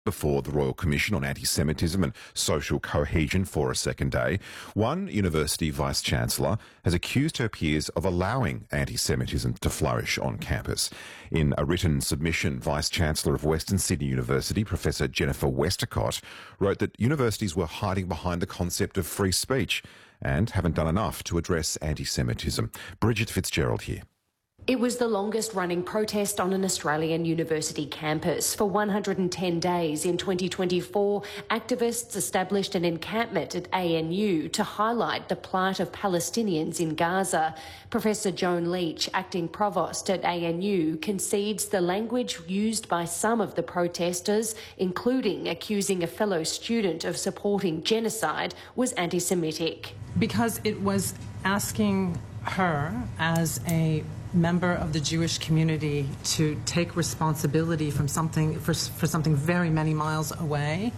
before the Royal Commission on Anti-Semitism and Social Cohesion for a second day. One university vice-chancellor has accused her peers of allowing anti-Semitism to flourish on campus. In a written submission, Vice-Chancellor of Western Sydney University, Professor Jennifer Westacott, wrote that universities were hiding behind the concept of free speech and haven't done enough to address anti-Semitism. Bridget Fitzgerald here. It was the longest-running protest on an Australian university campus. For 110 days in 2024, activists established an encampment at ANU to highlight the plight of Palestinians in Gaza. Professor Joan Leach, acting provost at ANU, concedes the language used by some of the protesters, including accusing a fellow student of supporting genocide, was anti-Semitic. Because it was asking her as a member of the Jewish community to take responsibility from something for something very many miles away,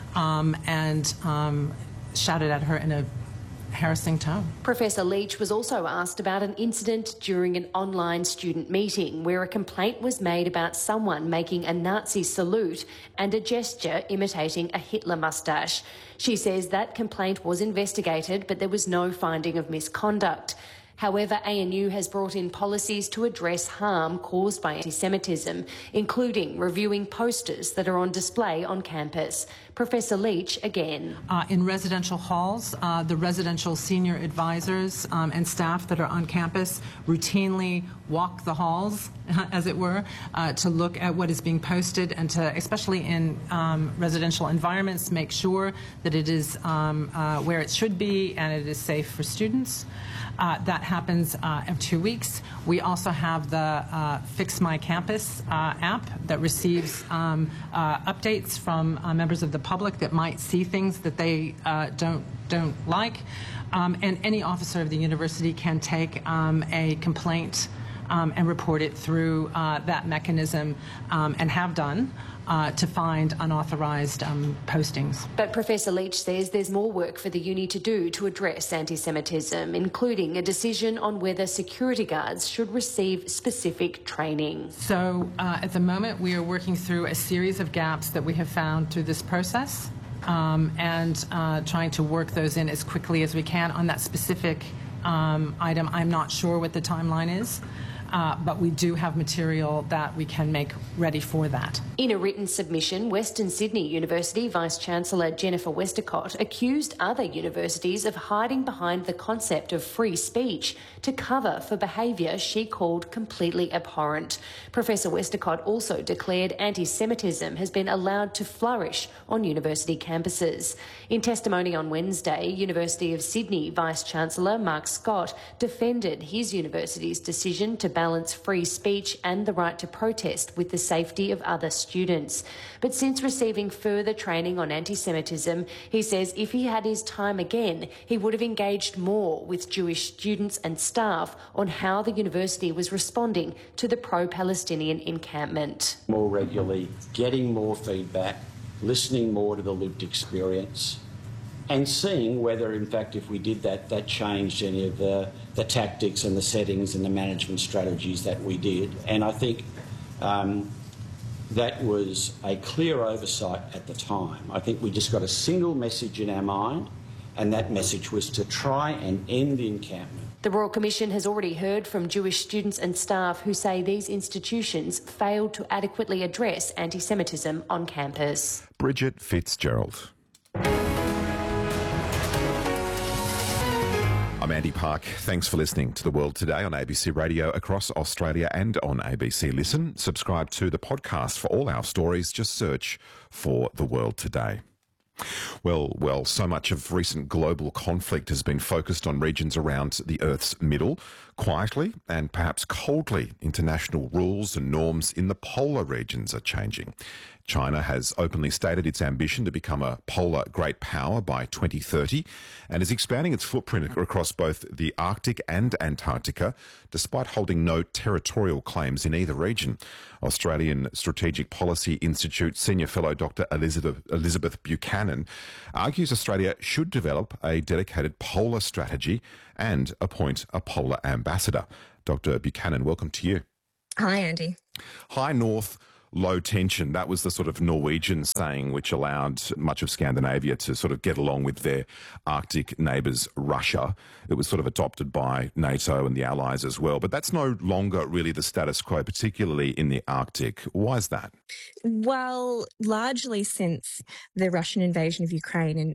and shouted at her in a harassing tone. Professor Leach was also asked about an incident during an online student meeting where a complaint was made about someone making a Nazi salute and a gesture imitating a Hitler moustache. She says that complaint was investigated, but there was no finding of misconduct. However, ANU has brought in policies to address harm caused by anti-Semitism, including reviewing posters that are on display on campus. Professor Leach again. In residential halls, the residential senior advisors and staff that are on campus routinely walk the halls, as it were, to look at what is being posted and to, especially in residential environments, make sure that it is where it should be and it is safe for students. That happens every 2 weeks. We also have the Fix My Campus app that receives updates from members of the public that might see things that they don't like. And any officer of the university can take a complaint and report it through that mechanism, and have done, to find unauthorised postings. But Professor Leach says there's more work for the uni to do to address anti-Semitism, including a decision on whether security guards should receive specific training. So at the moment we are working through a series of gaps that we have found through this process, and trying to work those in as quickly as we can. On that specific item, I'm not sure what the timeline is. But we do have material that we can make ready for that. In a written submission, Western Sydney University Vice-Chancellor Jennifer Westacott accused other universities of hiding behind the concept of free speech to cover for behaviour she called completely abhorrent. Professor Westacott also declared anti-Semitism has been allowed to flourish on university campuses. In testimony on Wednesday, University of Sydney Vice-Chancellor Mark Scott defended his university's decision to balance free speech and the right to protest with the safety of other students. But since receiving further training on anti-Semitism, he says if he had his time again, he would have engaged more with Jewish students and staff on how the university was responding to the pro-Palestinian encampment. More regularly, getting more feedback, listening more to the lived experience, and seeing whether, in fact, if we did that, that changed any of the tactics and the settings and the management strategies that we did. And I think that was a clear oversight at the time. I think we just got a single message in our mind, and that message was to try and end the encampment. The Royal Commission has already heard from Jewish students and staff who say these institutions failed to adequately address anti-Semitism on campus. Bridget Fitzgerald. I'm Andy Park. Thanks for listening to The World Today on ABC Radio across Australia and on ABC Listen. Subscribe to the podcast for all our stories. Just search for The World Today. Well, so much of recent global conflict has been focused on regions around the Earth's middle. Quietly and perhaps coldly, international rules and norms in the polar regions are changing. China has openly stated its ambition to become a polar great power by 2030 and is expanding its footprint across both the Arctic and Antarctica, despite holding no territorial claims in either region. Australian Strategic Policy Institute Senior Fellow Dr. Elizabeth Buchanan argues Australia should develop a dedicated polar strategy and appoint a polar ambassador. Dr. Buchanan, welcome to you. Hi, Andy. High North, low tension. That was the sort of Norwegian saying which allowed much of Scandinavia to sort of get along with their Arctic neighbours, Russia. It was sort of adopted by NATO and the Allies as well. But that's no longer really the status quo, particularly in the Arctic. Why is that? Well, largely since the Russian invasion of Ukraine in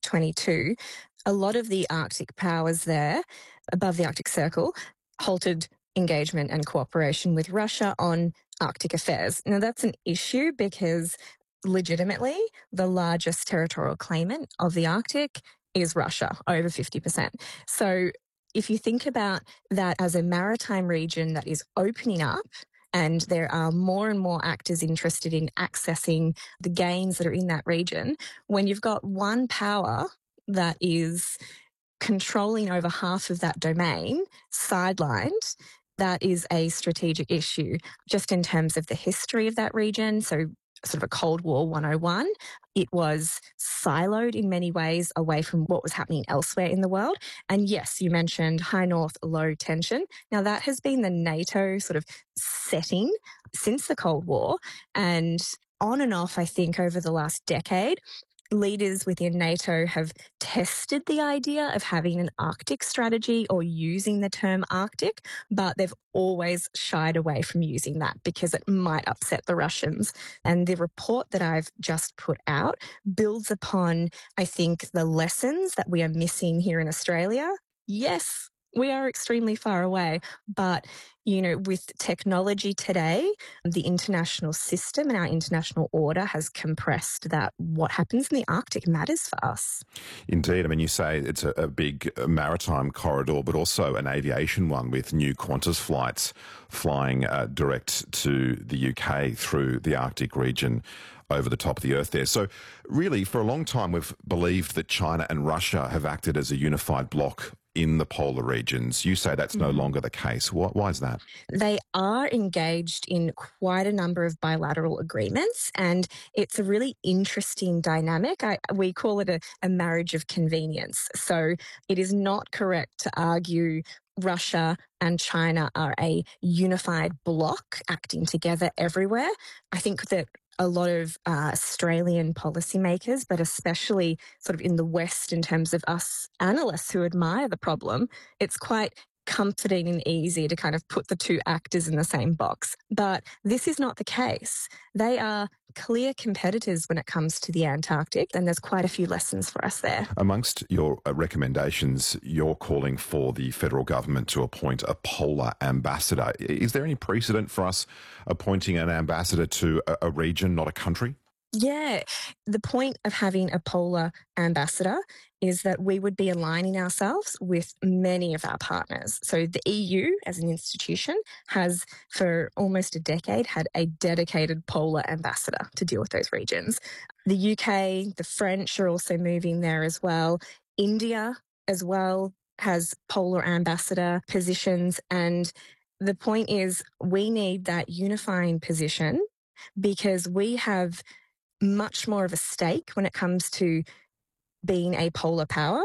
2022, a lot of the Arctic powers there, above the Arctic Circle, halted engagement and cooperation with Russia on Arctic affairs. Now, that's an issue because legitimately the largest territorial claimant of the Arctic is Russia, over 50%. So if you think about that as a maritime region that is opening up, and there are more and more actors interested in accessing the gains that are in that region, when you've got one power that is controlling over half of that domain, sidelined, that is a strategic issue just in terms of the history of that region. So sort of a Cold War 101. It was siloed in many ways away from what was happening elsewhere in the world. And yes, you mentioned high north, low tension. Now that has been the NATO sort of setting since the Cold War, and on and off, I think, over the last decade. Leaders within NATO have tested the idea of having an Arctic strategy or using the term Arctic, but they've always shied away from using that because it might upset the Russians. And the report that I've just put out builds upon, I think, the lessons that we are missing here in Australia. Yes, we are extremely far away, but with technology today, the international system and our international order has compressed that what happens in the Arctic matters for us. Indeed. I mean, you say it's a big maritime corridor, but also an aviation one with new Qantas flights flying direct to the UK through the Arctic region over the top of the earth there. So really, for a long time, we've believed that China and Russia have acted as a unified bloc in the polar regions. You say that's no longer the case. Why is that? They are engaged in quite a number of bilateral agreements, and it's a really interesting dynamic. We call it a marriage of convenience. So it is not correct to argue Russia and China are a unified bloc acting together everywhere. I think that a lot of Australian policymakers, but especially sort of in the West in terms of us analysts who admire the problem, it's quite comforting and easy to kind of put the two actors in the same box. But this is not the case. They are clear competitors when it comes to the Antarctic, and there's quite a few lessons for us there. Amongst your recommendations, you're calling for the federal government to appoint a polar ambassador. Is there any precedent for us appointing an ambassador to a region, not a country? Yeah, the point of having a polar ambassador is that we would be aligning ourselves with many of our partners. So the EU as an institution has for almost a decade had a dedicated polar ambassador to deal with those regions. The UK, the French are also moving there as well. India as well has polar ambassador positions. And the point is we need that unifying position because we have much more of a stake when it comes to being a polar power.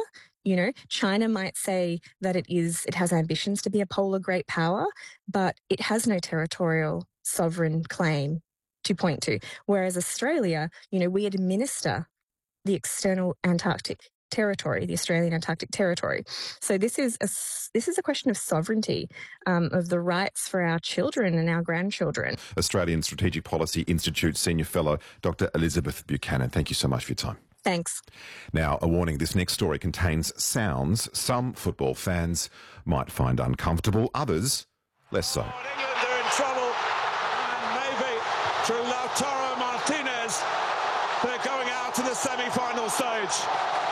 China might say that it has ambitions to be a polar great power, but it has no territorial sovereign claim to point to. Whereas Australia, we administer the external Antarctic territory, the Australian Antarctic territory. So this is a question of sovereignty, of the rights for our children and our grandchildren. Australian Strategic Policy Institute Senior Fellow, Dr. Elizabeth Buchanan. Thank you so much for your time. Thanks. Now, a warning, this next story contains sounds some football fans might find uncomfortable, others less so. England are in trouble, and maybe through Lautaro Martinez, they're going out to the semi-final stage.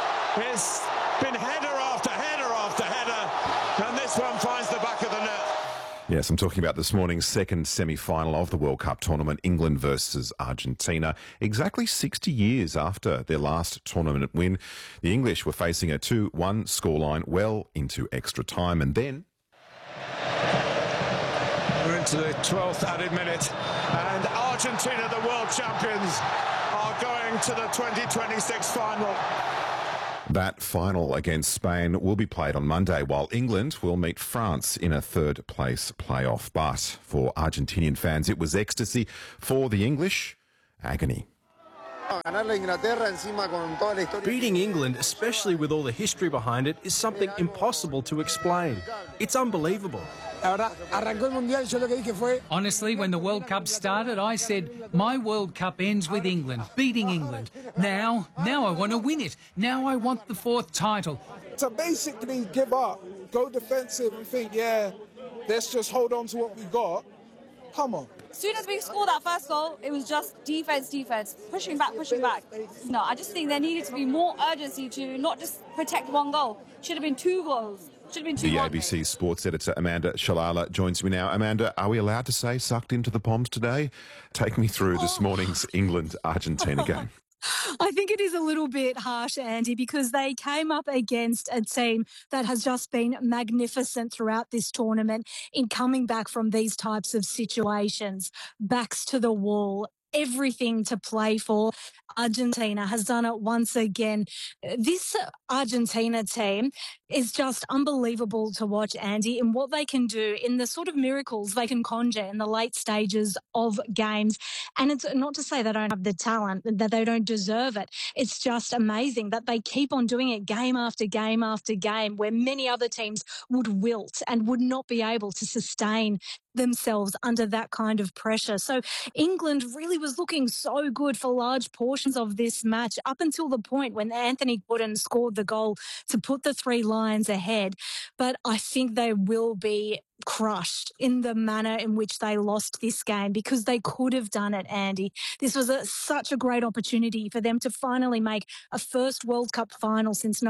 It's been header after header after header, and this one finds the back of the net. Yes, I'm talking about this morning's second semi-final of the World Cup tournament, England versus Argentina. Exactly 60 years after their last tournament win, the English were facing a 2-1 scoreline well into extra time, and then we're into the 12th added minute, and Argentina, the world champions, are going to the 2026 final. That final against Spain will be played on Monday, while England will meet France in a third-place playoff. But for Argentinian fans, it was ecstasy. For the English, agony. Beating England, especially with all the history behind it, is something impossible to explain. It's unbelievable. Honestly, when the World Cup started, I said, my World Cup ends with England, beating England. Now I want to win it. Now I want the fourth title. To basically give up, go defensive and think, yeah, let's just hold on to what we got. Come on. As soon as we scored that first goal, it was just defence, pushing back. No, I just think there needed to be more urgency to not just protect one goal. Should have been 2 goals. Should have been 2 The goals. ABC sports editor Amanda Shalala joins me now. Amanda, are we allowed to say sucked into the Poms today? Take me through this morning's England-Argentina game. I think it is a little bit harsh, Andy, because they came up against a team that has just been magnificent throughout this tournament in coming back from these types of situations. Backs to the wall, everything to play for. Argentina has done it once again. This Argentina team is just unbelievable to watch, Andy, in what they can do, in the sort of miracles they can conjure in the late stages of games. And it's not to say they don't have the talent, that they don't deserve it. It's just amazing that they keep on doing it game after game after game, where many other teams would wilt and would not be able to sustain themselves under that kind of pressure. So England really was looking so good for large portions of this match up until the point when Anthony Gordon scored the goal to put the 3 Lions ahead. But I think they will be crushed in the manner in which they lost this game, because they could have done it, Andy. This was such a great opportunity for them to finally make a first World Cup final since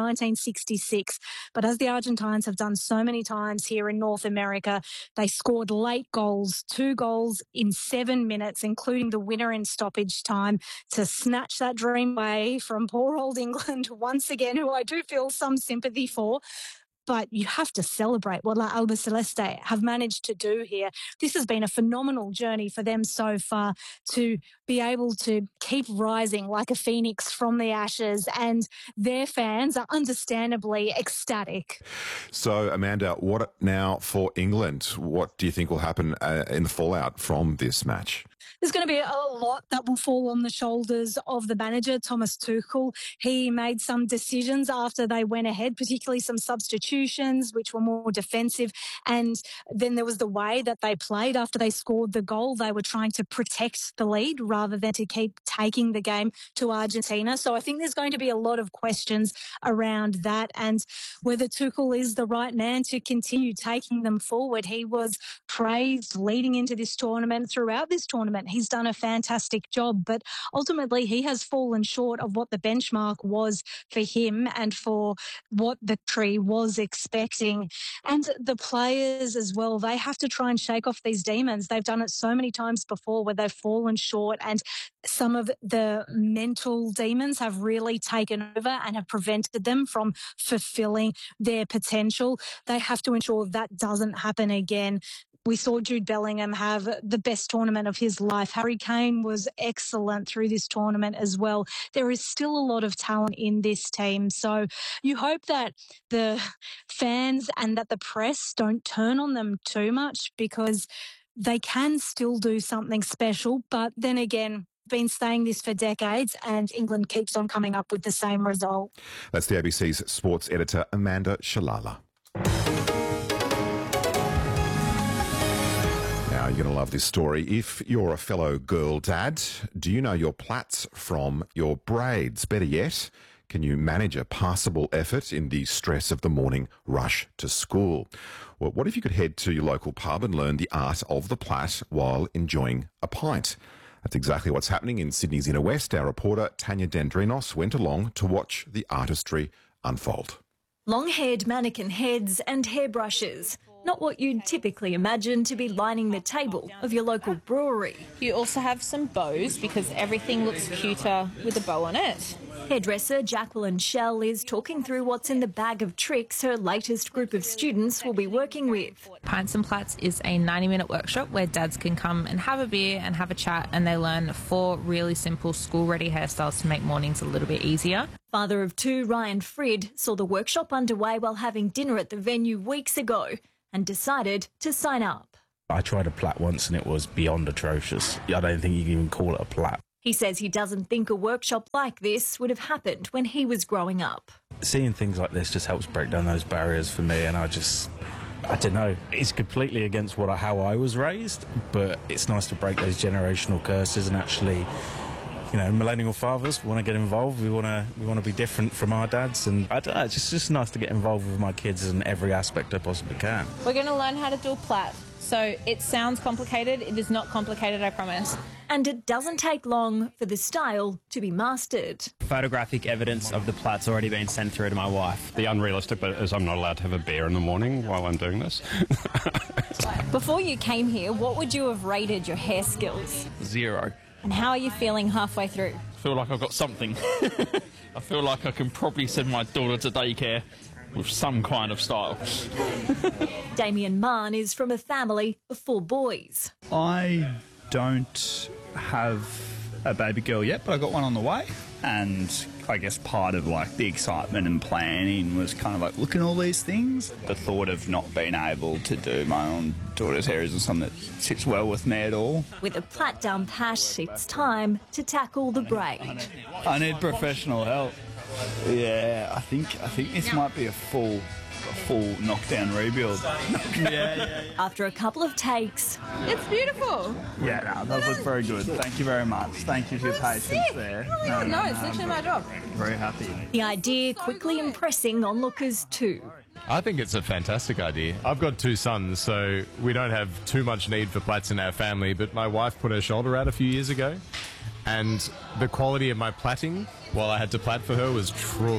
1966. But as the Argentines have done so many times here in North America, they scored late goals, 2 goals in 7 minutes, including the winner in stoppage time, to snatch that dream away from poor old England once again, who I do feel some sympathy for. But you have to celebrate what La Albiceleste have managed to do here. This has been a phenomenal journey for them so far, to be able to keep rising like a phoenix from the ashes, and their fans are understandably ecstatic. So, Amanda, what now for England? What do you think will happen in the fallout from this match? There's going to be a lot that will fall on the shoulders of the manager, Thomas Tuchel. He made some decisions after they went ahead, particularly some substitutions, which were more defensive. And then there was the way that they played after they scored the goal. They were trying to protect the lead rather than to keep taking the game to Argentina. So I think there's going to be a lot of questions around that, and whether Tuchel is the right man to continue taking them forward. He was praised leading into this tournament, throughout this tournament. He's done a fantastic job, but ultimately he has fallen short of what the benchmark was for him and for what the country was expecting. And the players as well, they have to try and shake off these demons. They've done it so many times before where they've fallen short, and some of the mental demons have really taken over and have prevented them from fulfilling their potential. They have to ensure that doesn't happen again. We saw Jude Bellingham have the best tournament of his life. Harry Kane was excellent through this tournament as well. There is still a lot of talent in this team. So you hope that the fans and that the press don't turn on them too much, because they can still do something special. But then again, been saying this for decades, and England keeps on coming up with the same result. That's the ABC's sports editor, Amanda Shalala. You're going to love this story. If you're a fellow girl dad, do you know your plaits from your braids? Better yet, can you manage a passable effort in the stress of the morning rush to school? Well, what if you could head to your local pub and learn the art of the plait while enjoying a pint? That's exactly what's happening in Sydney's Inner West. Our reporter, Tanya Dendrinos, went along to watch the artistry unfold. Long-haired mannequin heads and hairbrushes. not what you'd typically imagine to be lining the table of your local brewery. You also have some bows because everything looks cuter with a bow on it. Hairdresser Jacqueline Schell is talking through what's in the bag of tricks her latest group of students will be working with. Pints and Plats is a 90-minute workshop where dads can come and have a beer and have a chat, and they learn 4 really simple school-ready hairstyles to make mornings a little bit easier. Father of 2, Ryan Frid, saw the workshop underway while having dinner at the venue weeks ago and decided to sign up. I tried a plait once and it was beyond atrocious. I don't think you can even call it a plait. He says he doesn't think a workshop like this would have happened when he was growing up. Seeing things like this just helps break down those barriers for me, and I don't know. It's completely against how I was raised, but it's nice to break those generational curses and actually, millennial fathers want to get involved. We want to be different from our dads, and I don't know, it's just nice to get involved with my kids in every aspect I possibly can. We're going to learn how to do a plait. So it sounds complicated. It is not complicated, I promise. And it doesn't take long for the style to be mastered. Photographic evidence of the plait's already been sent through to my wife. The unrealistic bit is I'm not allowed to have a beer in the morning while I'm doing this. Before you came here, what would you have rated your hair skills? 0. And how are you feeling halfway through? I feel like I've got something. I feel like I can probably send my daughter to daycare with some kind of style. Damien Mann is from a family of 4 boys. I don't have a baby girl yet, but I got one on the way. And I guess part of the excitement and planning was kind of looking at all these things. The thought of not being able to do my own daughter's hair isn't something that sits well with me at all. With a plait down pat, it's time to tackle the braid. I need professional help. Yeah, I think this might be a full knockdown rebuild. Yeah. After a couple of takes, it's beautiful. Yeah, that looks very good. Thank you very much. Thank you for your patience there. No, it's literally my job. Very happy. The idea quickly impressing onlookers too. I think it's a fantastic idea. I've got 2 sons, so we don't have too much need for plaits in our family, but my wife put her shoulder out a few years ago, and the quality of my plaiting while I had to plait for her was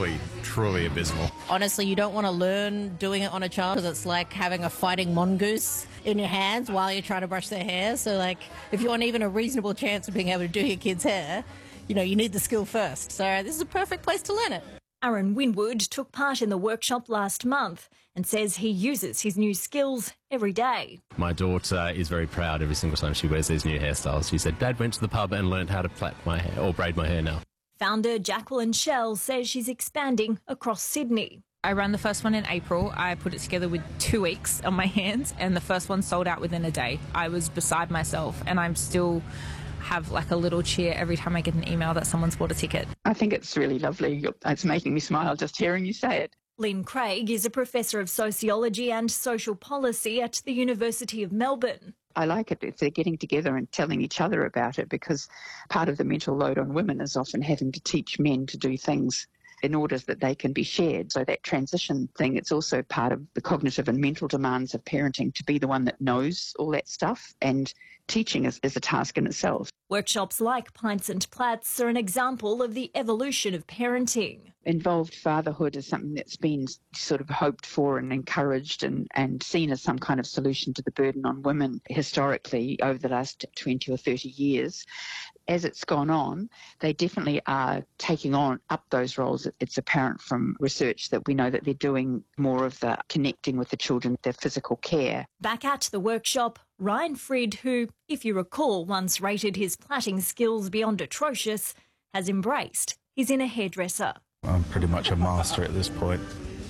truly abysmal. Honestly, you don't want to learn doing it on a child because it's like having a fighting mongoose in your hands while you're trying to brush their hair. So, if you want even a reasonable chance of being able to do your kid's hair, you need the skill first. So this is a perfect place to learn it. Aaron Winwood took part in the workshop last month and says he uses his new skills every day. My daughter is very proud every single time she wears these new hairstyles. She said, "Dad went to the pub and learned how to plait my hair or braid my hair now." Founder Jacqueline Schell says she's expanding across Sydney. I ran the first one in April. I put it together with 2 weeks on my hands, and the first one sold out within a day. I was beside myself, and I'm still have a little cheer every time I get an email that someone's bought a ticket. I think it's really lovely. It's making me smile just hearing you say it. Lynn Craig is a professor of sociology and social policy at the University of Melbourne. I like it if they're getting together and telling each other about it, because part of the mental load on women is often having to teach men to do things in order that they can be shared. So that transition thing, it's also part of the cognitive and mental demands of parenting to be the one that knows all that stuff, and teaching is a task in itself. Workshops like Pints and Plats are an example of the evolution of parenting. Involved fatherhood is something that's been sort of hoped for and encouraged and seen as some kind of solution to the burden on women historically over the last 20 or 30 years. As it's gone on, they definitely are taking up those roles. It's apparent from research that we know that they're doing more of the connecting with the children, their physical care. Back at the workshop, Ryan Frid, who, if you recall, once rated his plaiting skills beyond atrocious, has embraced his inner hairdresser. I'm pretty much a master at this point.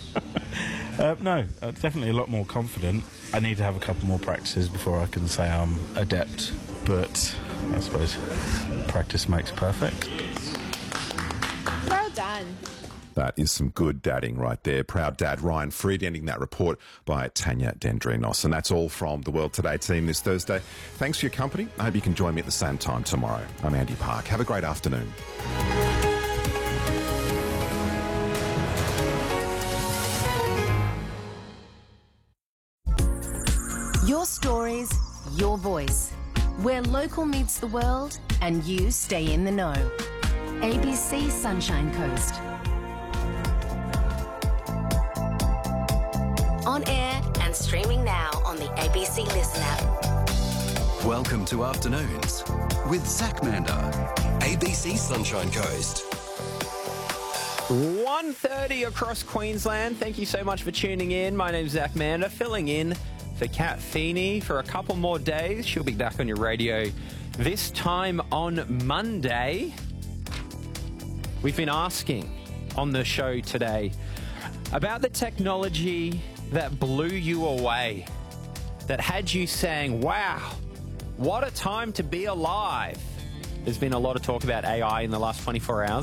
No, definitely a lot more confident. I need to have a couple more practices before I can say I'm adept, but I suppose practice makes perfect. Well done. That is some good dadding right there. Proud dad Ryan Frid, ending that report by Tanya Dendrinos. And that's all from the World Today team this Thursday. Thanks for your company. I hope you can join me at the same time tomorrow. I'm Andy Park. Have a great afternoon. Your stories, your voice. Where local meets the world and you stay in the know. ABC Sunshine Coast. On air and and streaming now on the ABC Listen app. Welcome to Afternoons with Zach Mander, ABC Sunshine Coast. 1:30 across Queensland. Thank you so much for tuning in. My name's Zach Mander, filling in for Kat Feeney for a couple more days. She'll be back on your radio this time on Monday. We've been asking on the show today about the technology that blew you away, that had you saying, wow, what a time to be alive. There's been a lot of talk about AI in the last 24 hours.